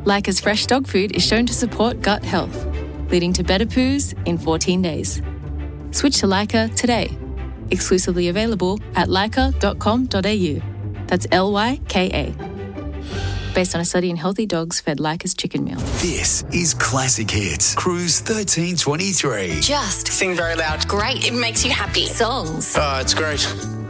Lyca's fresh dog food is shown to support gut health, leading to better poos in 14 days. Switch to Lyca today. Exclusively available at lyca.com.au. That's Lyka. Based on a study in healthy dogs fed Lyca's chicken meal. This is Classic Hits, Cruise 1323. Just Sing very loud. great. It makes you happy. Songs. Oh, it's great.